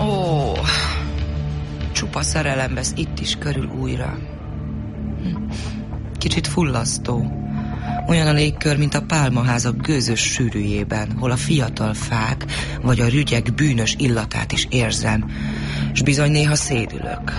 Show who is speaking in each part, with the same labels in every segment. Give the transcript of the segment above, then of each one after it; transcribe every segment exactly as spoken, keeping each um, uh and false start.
Speaker 1: Ó, csupa szerelem vesz itt is körül újra. Kicsit fullasztó. Olyan a légkör, mint a pálmaházak gőzös sűrűjében, hol a fiatal fák vagy a rügyek bűnös illatát is érzem, s bizony néha szédülök.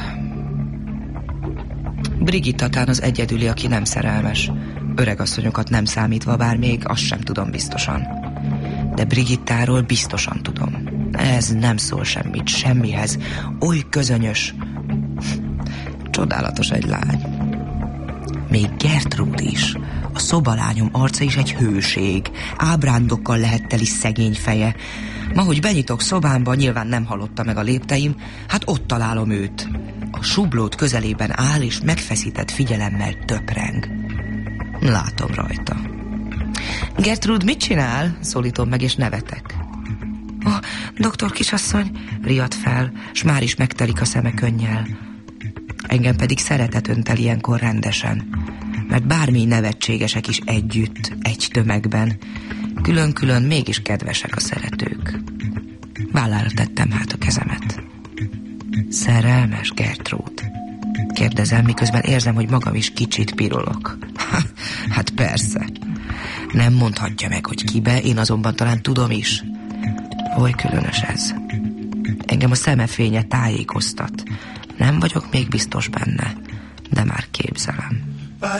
Speaker 1: Brigitta tán az egyedüli, aki nem szerelmes. Öregasszonyokat nem számítva, bár még azt sem tudom biztosan. De Brigittáról biztosan tudom. Ez nem szól semmit, semmihez. Oly közönyös. Csodálatos egy lány. Még Gertrud is. A szobalányom arca is egy hőség. Ábrándokkal lehet teli szegény feje. Ma, hogy benyitok szobámba, nyilván nem hallotta meg a lépteim, hát ott találom őt. A sublót közelében áll, és megfeszített figyelemmel töpreng. Látom rajta. Gertrud, mit csinál? Szólítom meg, és nevetek. Oh, doktor kisasszony, riadt fel, s már is megtelik a szeme könnyel. Engem pedig szeretet önt el ilyenkor rendesen, mert bármi nevetségesek is együtt, egy tömegben, külön-külön mégis kedvesek a szeretők. Vállára tettem hát a kezemet. Szerelmes, Gertrud? Kérdezem, miközben érzem, hogy magam is kicsit pirolok. Hát persze. Nem mondhatja meg, hogy kibe, én azonban talán tudom is. Oly különös ez. Engem a szemefénye tájékoztat. Nem vagyok még biztos benne, de már képzelem.